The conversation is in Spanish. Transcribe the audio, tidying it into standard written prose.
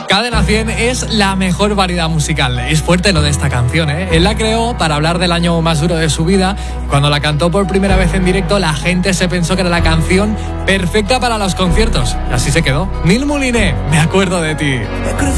Cadena 100 es la mejor variedad musical. Es fuerte lo de esta canción, ¿eh? Él la creó para hablar del año más duro de su vida. Cuando la cantó por primera vez en directo, la gente se pensó que era la canción perfecta para los conciertos. Y así se quedó. Neil Moliné, Me acuerdo de ti. He cruzado